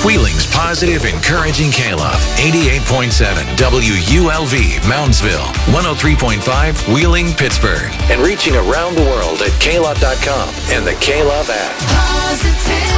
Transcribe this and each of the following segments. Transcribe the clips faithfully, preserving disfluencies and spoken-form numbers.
Wheeling's positive, encouraging K-Love. eighty-eight point seven W U L V, Moundsville. one oh three point five, Wheeling, Pittsburgh. And reaching around the world at K Love dot com and the K-Love app. Positive.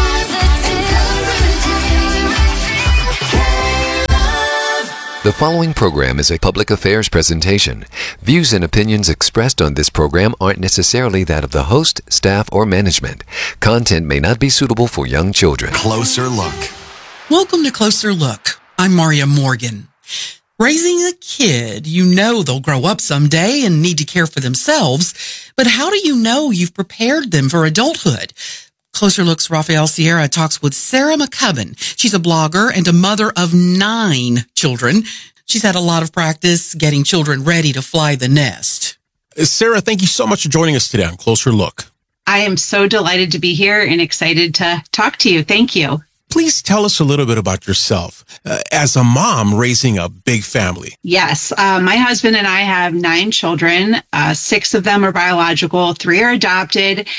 The following program is a public affairs presentation. Views and opinions expressed on this program aren't necessarily that of the host, staff, or management. Content may not be suitable for young children. Closer Look. Welcome to Closer Look. I'm Maria Morgan. Raising a kid, you know they'll grow up someday and need to care for themselves, but how do you know you've prepared them for adulthood? Closer Look's Rafael Sierra talks with Sarah McCubbin. She's a blogger and a mother of nine children. She's had a lot of practice getting children ready to fly the nest. Sarah, thank you so much for joining us today on Closer Look. I am so delighted to be here and excited to talk to you. Thank you. Please tell us a little bit about yourself uh, as a mom raising a big family. Yes, uh, my husband and I have nine children. Uh, six of them are biological, three are adopted.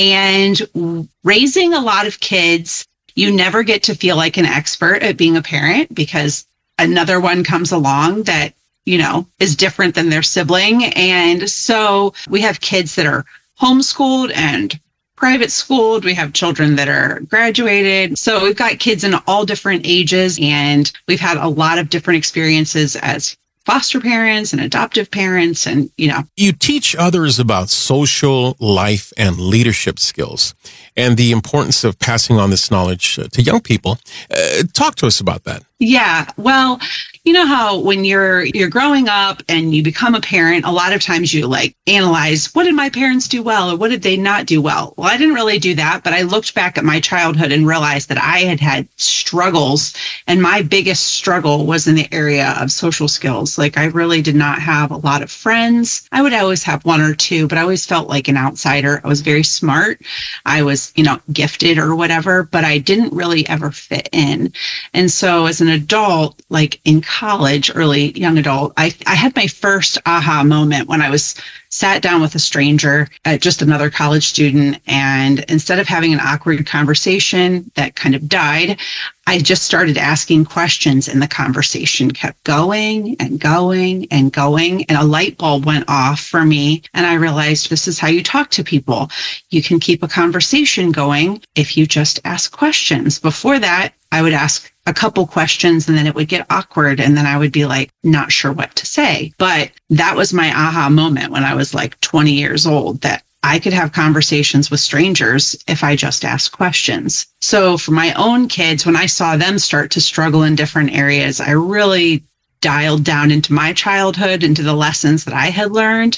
And raising a lot of kids, you never get to feel like an expert at being a parent because another one comes along that, you know, is different than their sibling. And so we have kids that are homeschooled and private schooled. We have children that are graduated. So we've got kids in all different ages, and we've had a lot of different experiences as foster parents and adoptive parents. And, you know, you teach others about social, life, and leadership skills and the importance of passing on this knowledge to young people. Uh, talk to us about that. Yeah, well, you know how when you're you're growing up and you become a parent, a lot of times you like analyze, what did my parents do well or what did they not do well? Well, I didn't really do that, but I looked back at my childhood and realized that I had had struggles, and my biggest struggle was in the area of social skills. Like I really did not have a lot of friends. I would always have one or two, but I always felt like an outsider. I was very smart. I was, you know, gifted or whatever, but I didn't really ever fit in. And so as an adult, like in college, early young adult, I, I had my first aha moment when I was sat down with a stranger, uh, just another college student. And instead of having an awkward conversation that kind of died, I just started asking questions and the conversation kept going and going and going. And a light bulb went off for me. And I realized this is how you talk to people. You can keep a conversation going if you just ask questions. Before that, I would ask a couple questions and then it would get awkward. And then I would be like, not sure what to say. But that was my aha moment when I was like twenty years old, that I could have conversations with strangers if I just asked questions. So for my own kids, when I saw them start to struggle in different areas, I really dialed down into my childhood, into the lessons that I had learned,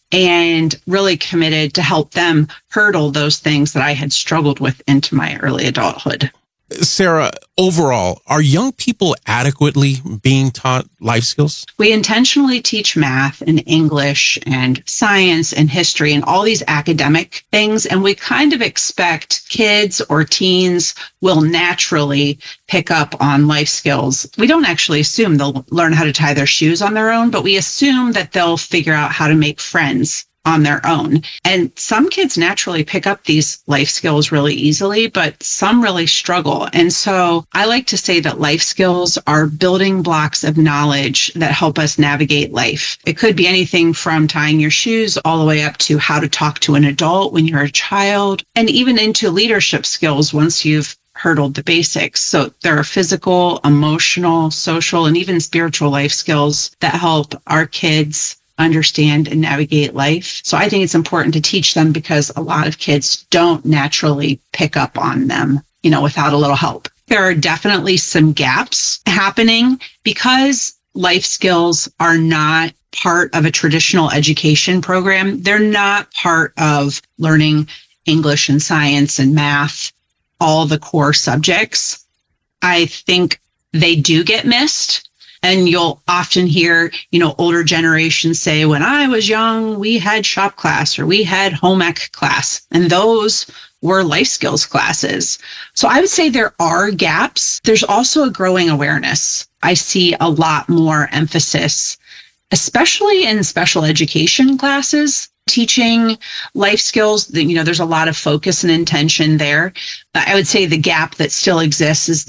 and really committed to help them hurdle those things that I had struggled with into my early adulthood. Sarah, overall, are young people adequately being taught life skills? We intentionally teach math and English and science and history and all these academic things, and we kind of expect kids or teens will naturally pick up on life skills. We don't actually assume they'll learn how to tie their shoes on their own, but we assume that they'll figure out how to make friends on their own. And some kids naturally pick up these life skills really easily, but some really struggle. And so I like to say that life skills are building blocks of knowledge that help us navigate life. It could be anything from tying your shoes all the way up to how to talk to an adult when you're a child, and even into leadership skills once you've hurdled the basics. So there are physical, emotional, social, and even spiritual life skills that help our kids understand and navigate life. So I think it's important to teach them because a lot of kids don't naturally pick up on them, you know, without a little help. There are definitely some gaps happening because life skills are not part of a traditional education program. They're not part of learning English and science and math, all the core subjects. I think they do get missed. And you'll often hear, you know, older generations say, when I was young, we had shop class or we had home ec class. And those were life skills classes. So I would say there are gaps. There's also a growing awareness. I see a lot more emphasis, especially in special education classes, teaching life skills. You know, there's a lot of focus and intention there. I would say the gap that still exists is that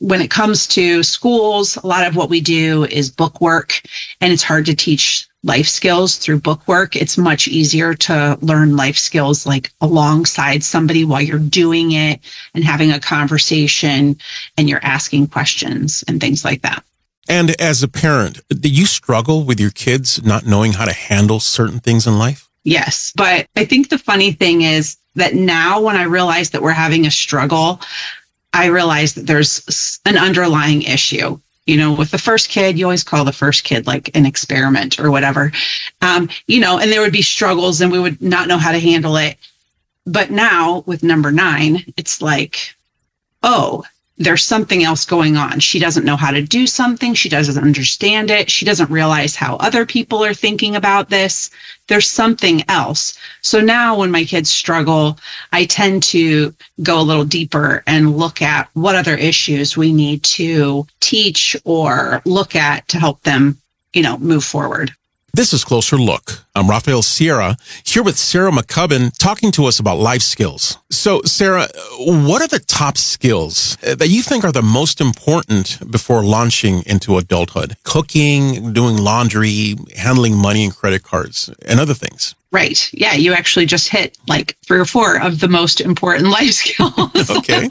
when it comes to schools, a lot of what we do is book work, and it's hard to teach life skills through book work. It's much easier to learn life skills like alongside somebody while you're doing it and having a conversation and you're asking questions and things like that. And as a parent, do you struggle with your kids not knowing how to handle certain things in life? Yes. But I think the funny thing is that now when I realize that we're having a struggle, I realize that there's an underlying issue. You know, with the first kid, you always call the first kid like an experiment or whatever, um, you know, and there would be struggles and we would not know how to handle it. But now with number nine, it's like, oh, there's something else going on. She doesn't know how to do something. She doesn't understand it. She doesn't realize how other people are thinking about this. There's something else. So now when my kids struggle, I tend to go a little deeper and look at what other issues we need to teach or look at to help them, you know, move forward. This is Closer Look. I'm Rafael Sierra, here with Sarah McCubbin, talking to us about life skills. So, Sarah, what are the top skills that you think are the most important before launching into adulthood? Cooking, doing laundry, handling money and credit cards, and other things. Right. Yeah, you actually just hit like three or four of the most important life skills. Okay.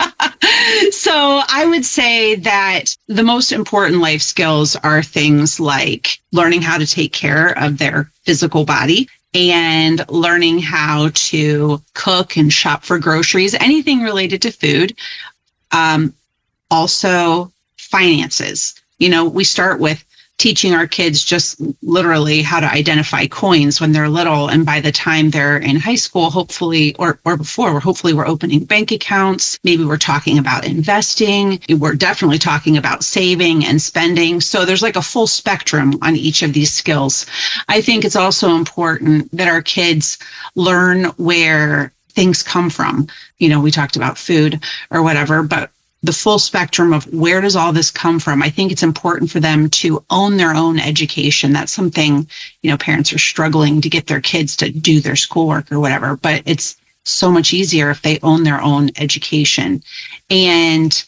So I would say that the most important life skills are things like learning how to take care of their physical body and learning how to cook and shop for groceries, anything related to food. Um, also, finances. You know, we start with teaching our kids just literally how to identify coins when they're little. And by the time they're in high school, hopefully, or, or before, hopefully we're opening bank accounts. Maybe we're talking about investing. We're definitely talking about saving and spending. So there's like a full spectrum on each of these skills. I think it's also important that our kids learn where things come from. You know, we talked about food or whatever, but the full spectrum of where does all this come from? I think it's important for them to own their own education. That's something, you know, parents are struggling to get their kids to do their schoolwork or whatever, but it's so much easier if they own their own education. And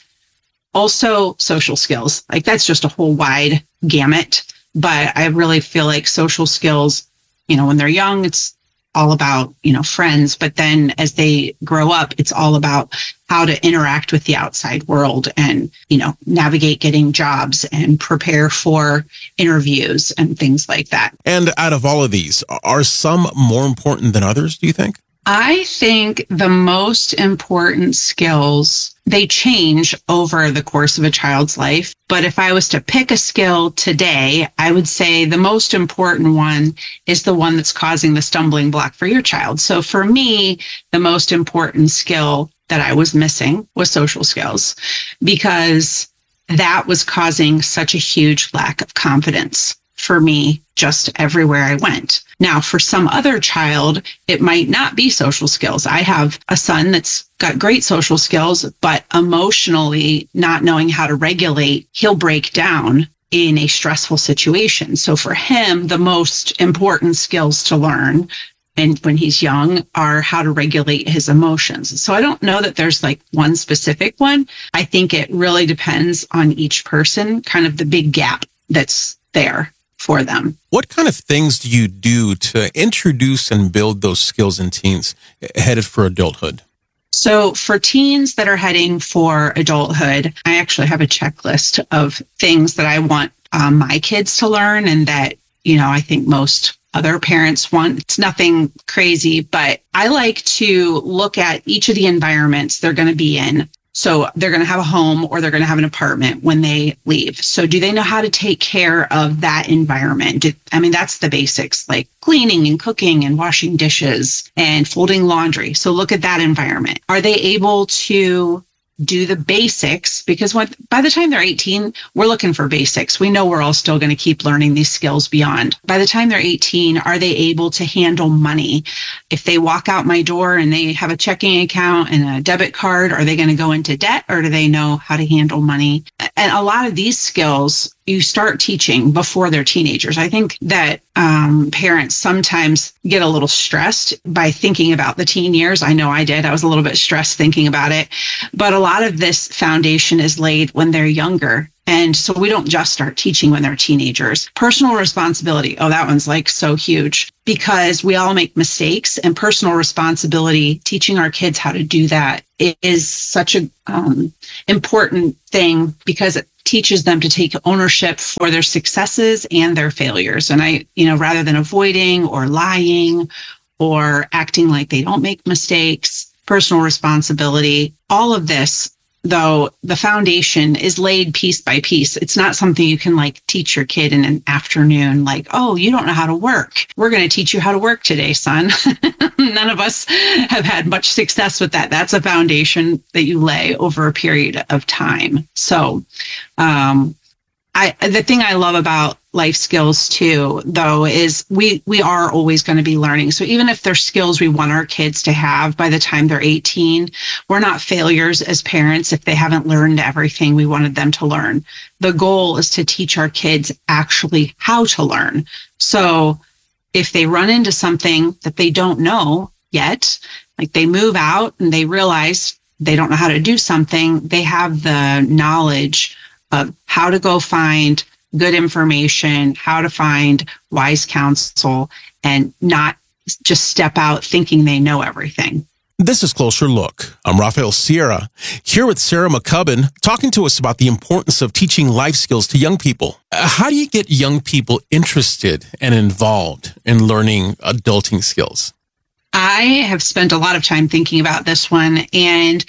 also social skills. Like that's just a whole wide gamut, but I really feel like social skills, you know, when they're young, it's all about, you know, friends, but then as they grow up, it's all about how to interact with the outside world and, you know, navigate getting jobs and prepare for interviews and things like that. And out of all of these, are some more important than others, do you think? I think the most important skills, they change over the course of a child's life. But if I was to pick a skill today, I would say the most important one is the one that's causing the stumbling block for your child. So for me, the most important skill that I was missing was social skills, because that was causing such a huge lack of confidence for me just everywhere I went. Now, for some other child, it might not be social skills. I have a son that's got great social skills, but emotionally not knowing how to regulate, he'll break down in a stressful situation. So for him, the most important skills to learn and when he's young are how to regulate his emotions. So I don't know that there's like one specific one. I think it really depends on each person, kind of the big gap that's there for them. What kind of things do you do to introduce and build those skills in teens headed for adulthood? So for teens that are heading for adulthood, I actually have a checklist of things that I want um, my kids to learn and that, you know, I think most other parents want. It's nothing crazy, but I like to look at each of the environments they're going to be in. So they're going to have a home or they're going to have an apartment when they leave. So do they know how to take care of that environment? Do, I mean, that's the basics, like cleaning and cooking and washing dishes and folding laundry. So look at that environment. Are they able to do the basics? Because when, by the time they're eighteen, we're looking for basics. We know we're all still going to keep learning these skills beyond. By the time they're eighteen, are they able to handle money? If they walk out my door and they have a checking account and a debit card, are they going to go into debt or do they know how to handle money? and a lot of these skills you start teaching before they're teenagers. I think that um, parents sometimes get a little stressed by thinking about the teen years. I know I did. I was a little bit stressed thinking about it. But a lot of this foundation is laid when they're younger. And so we don't just start teaching when they're teenagers. Personal responsibility. Oh, that one's like so huge because we all make mistakes, and personal responsibility, teaching our kids how to do that is such a um, important thing because it teaches them to take ownership for their successes and their failures. And I, you know, rather than avoiding or lying or acting like they don't make mistakes, personal responsibility, all of this, though the foundation is laid piece by piece. It's not something you can like teach your kid in an afternoon, like, oh, you don't know how to work. We're going to teach you how to work today, son. None of us have had much success with that. That's a foundation that you lay over a period of time. So, um, I, the thing I love about life skills too, though, is we, we are always going to be learning. So even if there's skills we want our kids to have by the time they're eighteen, we're not failures as parents if they haven't learned everything we wanted them to learn. The goal is to teach our kids actually how to learn. So if they run into something that they don't know yet, like they move out and they realize they don't know how to do something, they have the knowledge of how to go find good information, how to find wise counsel, and not just step out thinking they know everything. This is Closer Look. I'm Rafael Sierra, here with Sarah McCubbin, talking to us about the importance of teaching life skills to young people. Uh, how do you get young people interested and involved in learning adulting skills? I have spent a lot of time thinking about this one, and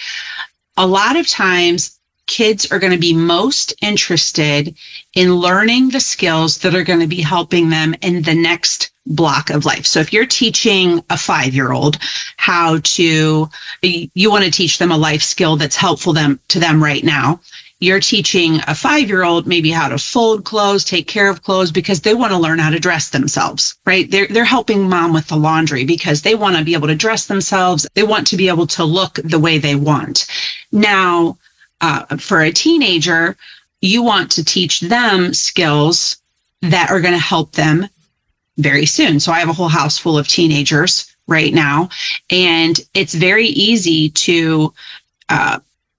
a lot of times kids are going to be most interested in learning the skills that are going to be helping them in the next block of life. So if you're teaching a five-year-old how to, you want to teach them a life skill that's helpful them to them right now. You're teaching a five-year-old maybe how to fold clothes, take care of clothes, because they want to learn how to dress themselves, right? They're, they're helping mom with the laundry because they want to be able to dress themselves. They want to be able to look the way they want. Now, Uh, for a teenager, you want to teach them skills that are going to help them very soon. So I have a whole house full of teenagers right now, and it's very easy to uh,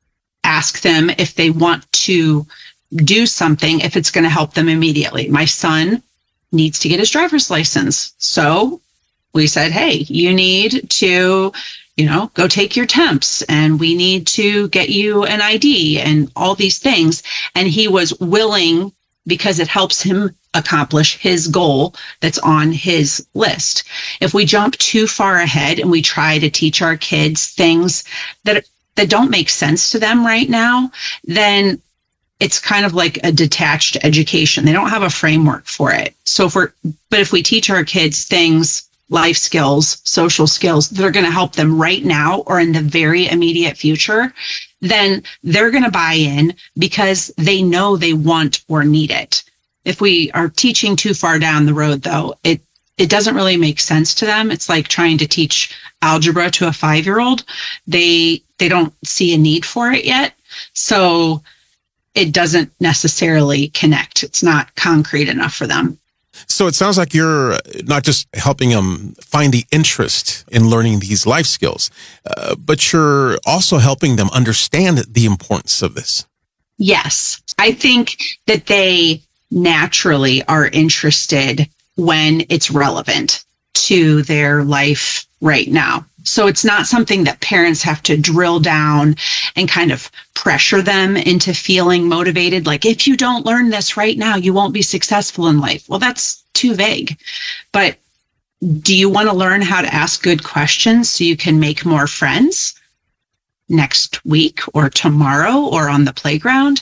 ask them if they want to do something, if it's going to help them immediately. My son needs to get his driver's license. So we said, hey, you need to you know, go take your temps, and we need to get you an I D and all these things. And he was willing because it helps him accomplish his goal that's on his list. If we jump too far ahead and we try to teach our kids things that that don't make sense to them right now, then it's kind of like a detached education. They don't have a framework for it. So if we're, but if we teach our kids things, life skills, social skills that are going to help them right now or in the very immediate future, then they're going to buy in because they know they want or need it. If we are teaching too far down the road, though, it it doesn't really make sense to them. It's like trying to teach algebra to a five-year-old. They they don't see a need for it yet. So it doesn't necessarily connect. It's not concrete enough for them. So it sounds like you're not just helping them find the interest in learning these life skills, uh, but you're also helping them understand the importance of this. Yes. I think that they naturally are interested when it's relevant to their life right now. So it's not something that parents have to drill down and kind of pressure them into feeling motivated. Like, if you don't learn this right now, you won't be successful in life. Well, that's too vague. But do you want to learn how to ask good questions so you can make more friends next week or tomorrow or on the playground?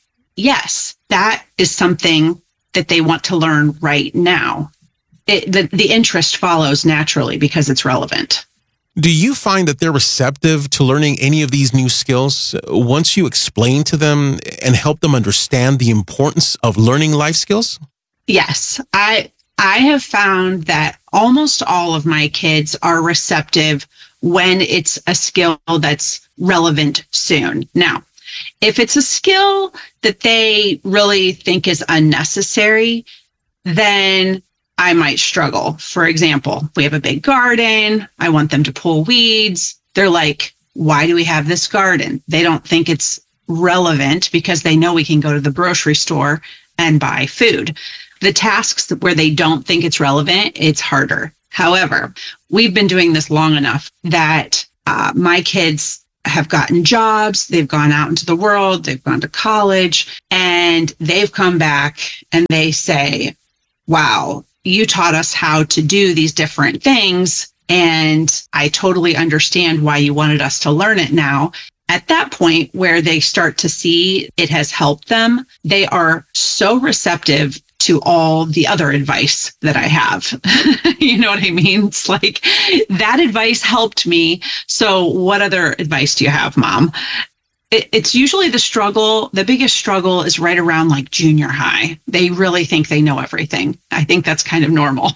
Yes, that is something that they want to learn right now. It, the, the interest follows naturally because it's relevant. Do you find that they're receptive to learning any of these new skills once you explain to them and help them understand the importance of learning life skills? Yes, I I have found that almost all of my kids are receptive when it's a skill that's relevant soon. Now, If it's a skill that they really think is unnecessary, then I might struggle. For example, we have a big garden. I want them to pull weeds. They're like, why do we have this garden? They don't think it's relevant because they know we can go to the grocery store and buy food. The tasks where they don't think it's relevant, it's harder. However, we've been doing this long enough that uh, my kids have gotten jobs, they've gone out into the world, they've gone to college, and they've come back and they say, wow, you taught us how to do these different things, and I totally understand why you wanted us to learn it now. At that point where they start to see it has helped them, they are so receptive to all the other advice that I have. You know what I mean? It's like, that advice helped me. So what other advice do you have, Mom? It, it's usually the struggle. The biggest struggle is right around like junior high. They really think they know everything. I think that's kind of normal.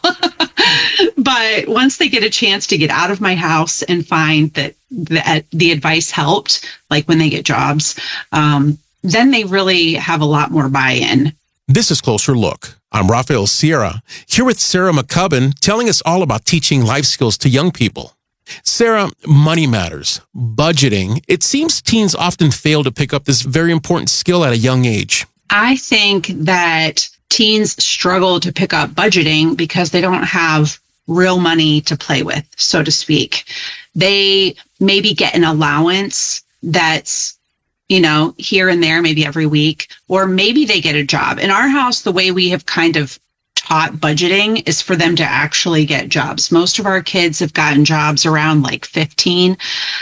But once they get a chance to get out of my house and find that the, the advice helped, like when they get jobs, um, then they really have a lot more buy-in. This is Closer Look. I'm Rafael Sierra, here with Sarah McCubbin, telling us all about teaching life skills to young people. Sarah, money matters, budgeting. It seems teens often fail to pick up this very important skill at a young age. I think that teens struggle to pick up budgeting because they don't have real money to play with, so to speak. They maybe get an allowance that's, you know, here and there, maybe every week, or maybe they get a job. In our house, the way we have kind of taught budgeting is for them to actually get jobs. Most of our kids have gotten jobs around like fifteen.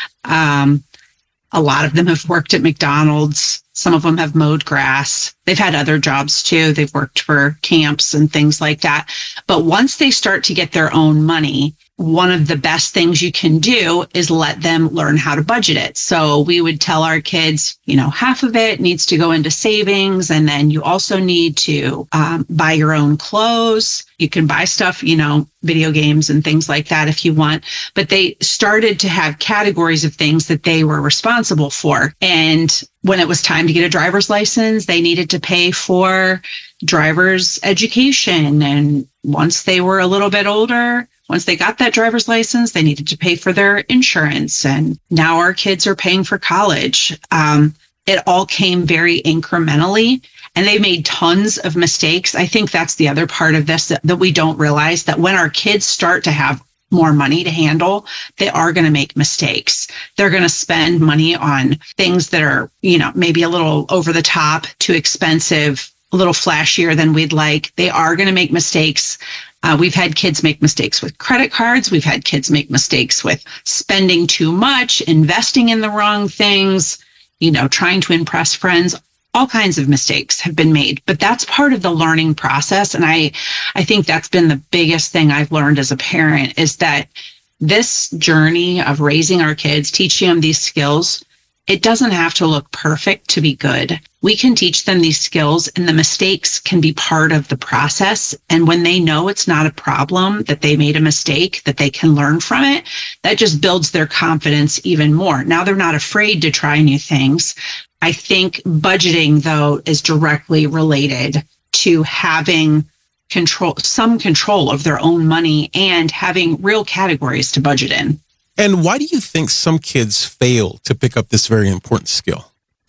Um, a lot of them have worked at McDonald's. Some of them have mowed grass. They've had other jobs too. They've worked for camps and things like that. But once they start to get their own money, one of the best things you can do is let them learn how to budget it. So we would tell our kids, you know, half of it needs to go into savings. And then you also need to um, buy your own clothes. You can buy stuff, you know, video games and things like that if you want. But they started to have categories of things that they were responsible for. And when it was time to get a driver's license, they needed to pay for driver's education. And once they were a little bit older, once they got that driver's license, they needed to pay for their insurance. And now our kids are paying for college. Um, it all came very incrementally, and they made tons of mistakes. I think that's the other part of this that, that we don't realize, that when our kids start to have more money to handle, they are going to make mistakes. They're going to spend money on things that are, you know, maybe a little over the top, too expensive, a little flashier than we'd like. They are going to make mistakes. Uh, we've had kids make mistakes with credit cards. We've had kids make mistakes with spending too much, investing in the wrong things, you know, trying to impress friends. All kinds of mistakes have been made, but that's part of the learning process. And I, I think that's been the biggest thing I've learned as a parent, is that this journey of raising our kids, teaching them these skills, it doesn't have to look perfect to be good. We can teach them these skills, and the mistakes can be part of the process. And when they know it's not a problem, that they made a mistake, that they can learn from it, that just builds their confidence even more. Now they're not afraid to try new things. I think budgeting, though, is directly related to having control, some control of their own money and having real categories to budget in. And why do you think some kids fail to pick up this very important skill?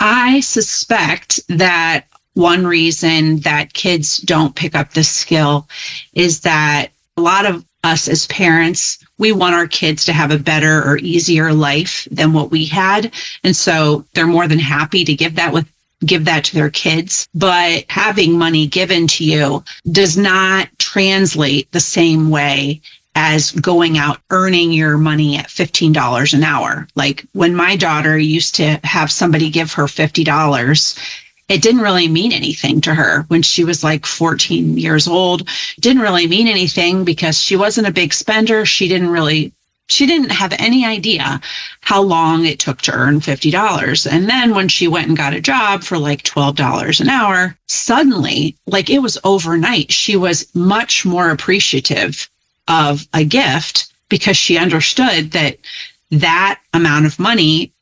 I suspect that one reason that kids don't pick up this skill is that a lot of us as parents, we want our kids to have a better or easier life than what we had. And so they're more than happy to give that with give that to their kids. But having money given to you does not translate the same way as going out earning your money at fifteen dollars an hour. Like when my daughter used to have somebody give her fifty dollars, it didn't really mean anything to her when she was like fourteen years old. It didn't really mean anything because she wasn't a big spender. She didn't really, she didn't have any idea how long it took to earn fifty dollars. And then when she went and got a job for like twelve dollars an hour, suddenly, like it was overnight, she was much more appreciative of a gift because she understood that that amount of money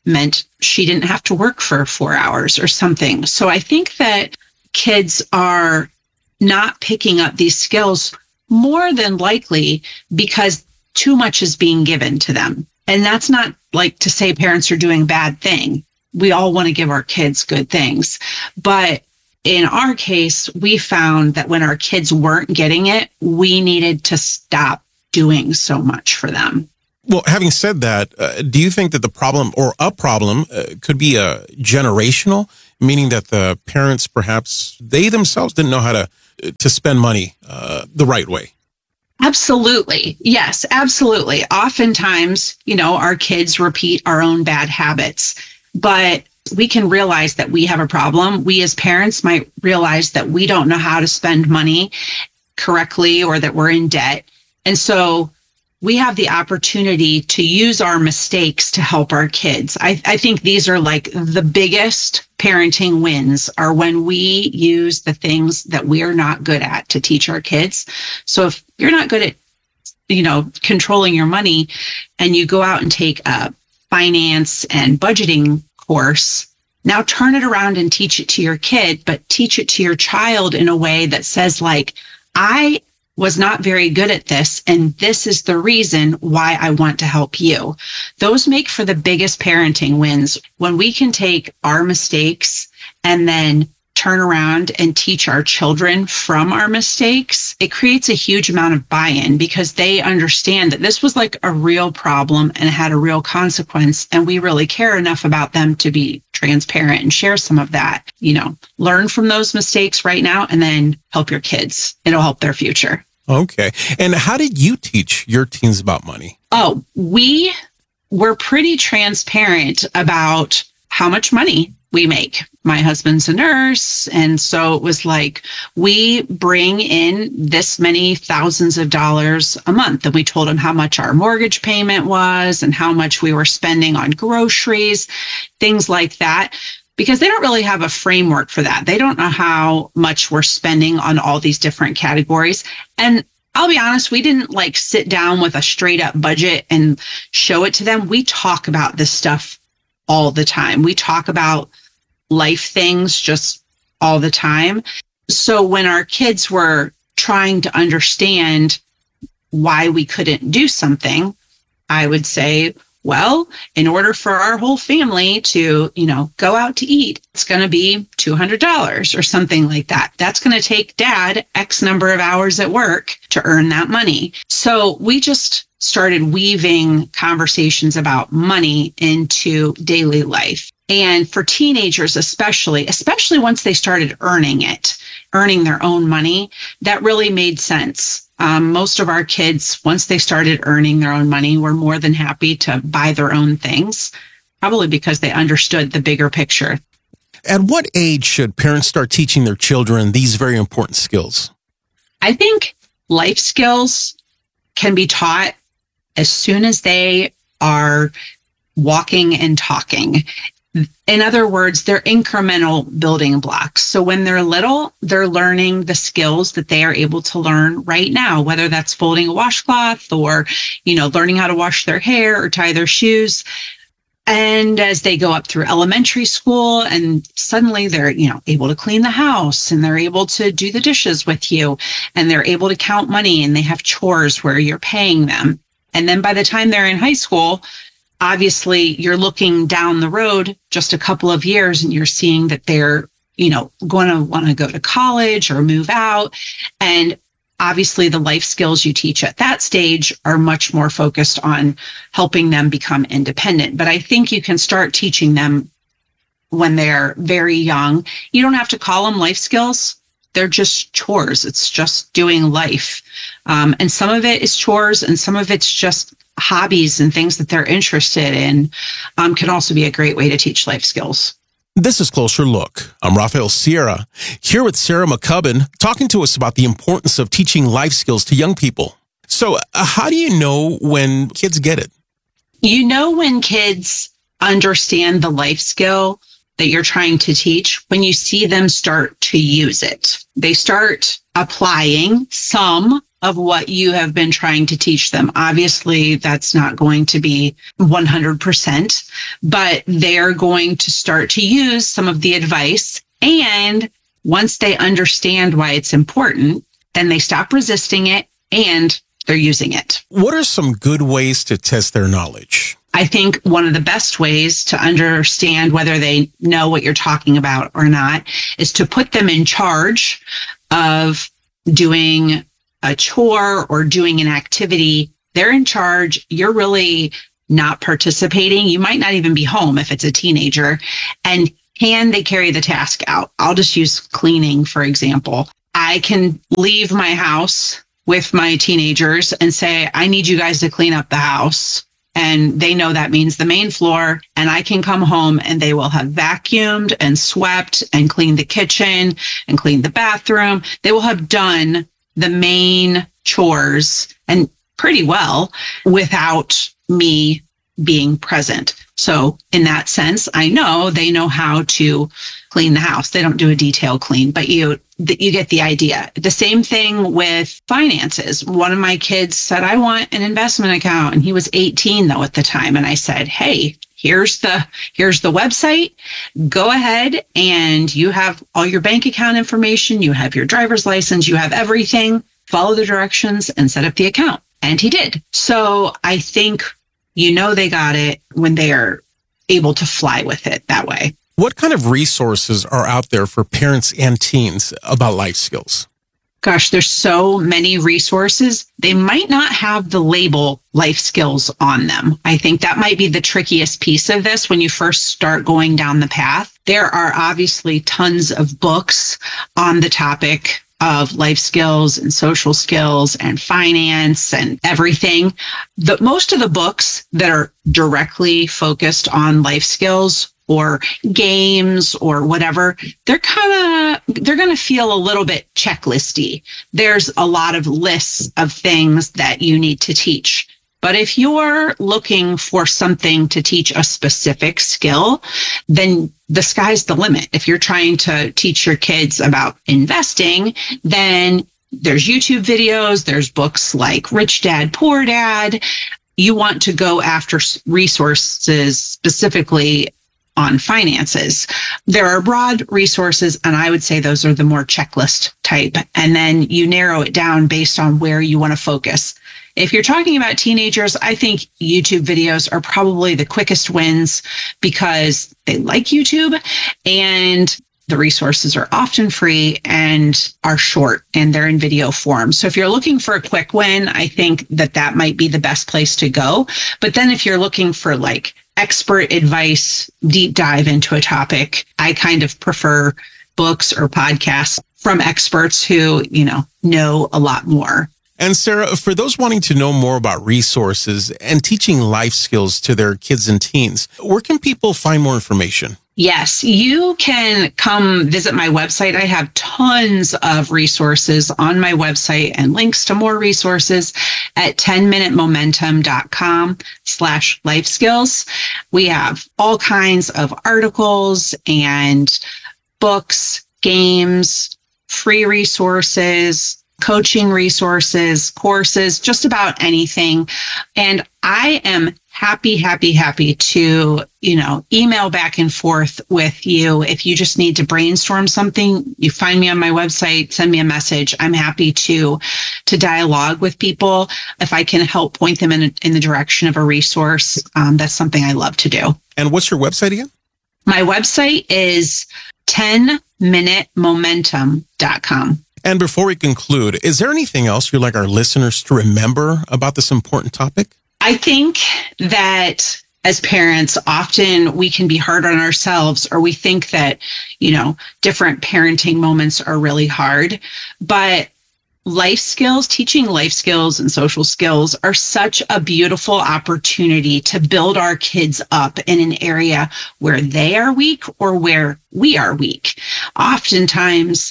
meant she didn't have to work for four hours or something. So I think that kids are not picking up these skills more than likely because too much is being given to them. And that's not like to say parents are doing a bad thing. We all want to give our kids good things. But in our case, we found that when our kids weren't getting it, we needed to stop doing so much for them. Well, having said that, uh, do you think that the problem or a problem uh, could be a generational, meaning that the parents perhaps they themselves didn't know how to to spend money uh, the right way? Absolutely. Yes, absolutely. Oftentimes, you know, our kids repeat our own bad habits, but we can realize that we have a problem. We as parents might realize that we don't know how to spend money correctly or that we're in debt. And so we have the opportunity to use our mistakes to help our kids. I, I think these are like the biggest parenting wins are when we use the things that we are not good at to teach our kids. So if you're not good at, you know, controlling your money and you go out and take a finance and budgeting course, now turn it around and teach it to your kid, but teach it to your child in a way that says like, I was not very good at this, and this is the reason why I want to help you. Those make for the biggest parenting wins when we can take our mistakes and then turn around and teach our children from our mistakes. It creates a huge amount of buy-in because they understand that this was like a real problem and had a real consequence, and we really care enough about them to be transparent and share some of that. You know, learn from those mistakes right now and then help your kids. It'll help their future. Okay. And how did you teach your teens about money? Oh, we were pretty transparent about how much money we make. My husband's a nurse. And so it was like, we bring in this many thousands of dollars a month. And we told him how much our mortgage payment was and how much we were spending on groceries, things like that. Because they don't really have a framework for that. They don't know how much we're spending on all these different categories. And I'll be honest, we didn't like sit down with a straight up budget and show it to them. We talk about this stuff all the time. We talk about life things just all the time. So when our kids were trying to understand why we couldn't do something, I would say, well, in order for our whole family to, you know, go out to eat, it's going to be two hundred dollars or something like that. That's going to take dad X number of hours at work to earn that money. So we just started weaving conversations about money into daily life. And for teenagers, especially, especially once they started earning it, earning their own money, that really made sense. Um, most of our kids, once they started earning their own money, were more than happy to buy their own things, probably because they understood the bigger picture. At what age should parents start teaching their children these very important skills? I think life skills can be taught as soon as they are walking and talking. In other words, they're incremental building blocks. So when they're little, they're learning the skills that they are able to learn right now, whether that's folding a washcloth or, you know, learning how to wash their hair or tie their shoes. And as they go up through elementary school and suddenly they're, you know, able to clean the house and they're able to do the dishes with you and they're able to count money and they have chores where you're paying them. And then by the time they're in high school, obviously you're looking down the road just a couple of years and you're seeing that they're, you know, going to want to go to college or move out. And obviously the life skills you teach at that stage are much more focused on helping them become independent. But I think you can start teaching them when they're very young. You don't have to call them life skills. They're just chores. It's just doing life. Um, and some of it is chores and some of it's just hobbies and things that they're interested in. Um, can also be a great way to teach life skills. This is Closer Look. I'm Rafael Sierra, here with Sarah McCubbin, talking to us about the importance of teaching life skills to young people. So uh, how do you know when kids get it? You know when kids understand the life skill that you're trying to teach when you see them start to use it. They start applying some of what you have been trying to teach them. Obviously, that's not going to be one hundred percent, but they're going to start to use some of the advice. And once they understand why it's important, then they stop resisting it and they're using it. What are some good ways to test their knowledge? I think one of the best ways to understand whether they know what you're talking about or not is to put them in charge of doing a chore or doing an activity. They're in charge. You're really not participating. You might not even be home if it's a teenager. And can they carry the task out? I'll just use cleaning, for example. I can leave my house with my teenagers and say, I need you guys to clean up the house. And they know that means the main floor. And I can come home and they will have vacuumed and swept and cleaned the kitchen and cleaned the bathroom. They will have done the main chores and pretty well without me being present. So in that sense, I know they know how to clean the house. They don't do a detailed clean, but you you get the idea. The same thing with finances. One of my kids said, I want an investment account. And he was eighteen though at the time. And I said, hey, here's the here's the website. Go ahead and you have all your bank account information. You have your driver's license. You have everything. Follow the directions and set up the account. And he did. So I think you know they got it when they are able to fly with it that way. What kind of resources are out there for parents and teens about life skills? Gosh, there's so many resources. They might not have the label life skills on them. I think that might be the trickiest piece of this when you first start going down the path. There are obviously tons of books on the topic of life skills and social skills and finance and everything. The most of the books that are directly focused on life skills or games or whatever, they're kind of, they're going to feel a little bit checklisty. There's a lot of lists of things that you need to teach. But if you're looking for something to teach a specific skill, then the sky's the limit. If you're trying to teach your kids about investing, then there's YouTube videos, there's books like Rich Dad, Poor Dad. You want to go after resources specifically on finances. There are broad resources, and I would say those are the more checklist type. And then you narrow it down based on where you want to focus. If you're talking about teenagers, I think YouTube videos are probably the quickest wins because they like YouTube and the resources are often free and are short and they're in video form. So if you're looking for a quick win, I think that that might be the best place to go. But then if you're looking for like expert advice, deep dive into a topic, I kind of prefer books or podcasts from experts who, you know, know a lot more. And Sarah, for those wanting to know more about resources and teaching life skills to their kids and teens, where can people find more information? Yes, you can come visit my website. I have tons of resources on my website and links to more resources at ten minute momentum dot com slash life skills. We have all kinds of articles and books, games, free resources, coaching resources, courses, just about anything. And I am happy, happy, happy to, you know, email back and forth with you. If you just need to brainstorm something, you find me on my website, send me a message. I'm happy to, to dialogue with people. If I can help point them in, in the direction of a resource, um, that's something I love to do. And what's your website again? My website is ten minute momentum dot com. And before we conclude, is there anything else you'd like our listeners to remember about this important topic? I think that as parents, often we can be hard on ourselves, or we think that, you know, different parenting moments are really hard. But life skills, teaching life skills and social skills are such a beautiful opportunity to build our kids up in an area where they are weak or where we are weak. Oftentimes,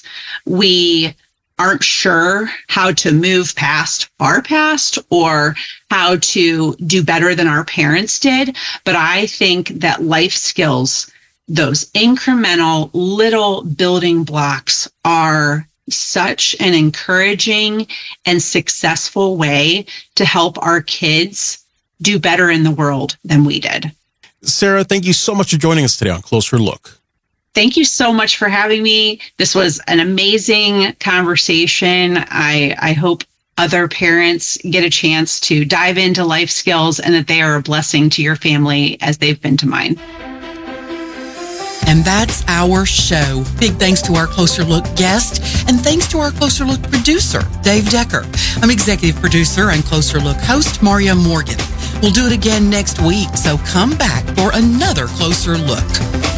we aren't sure how to move past our past or how to do better than our parents did. But I think that life skills, those incremental little building blocks, are such an encouraging and successful way to help our kids do better in the world than we did. Sarah, thank you so much for joining us today on Closer Look. Thank you so much for having me. This was an amazing conversation. I, I hope other parents get a chance to dive into life skills and that they are a blessing to your family as they've been to mine. And that's our show. Big thanks to our Closer Look guest, and thanks to our Closer Look producer, Dave Decker. I'm executive producer and Closer Look host, Maria Morgan. We'll do it again next week, so come back for another Closer Look.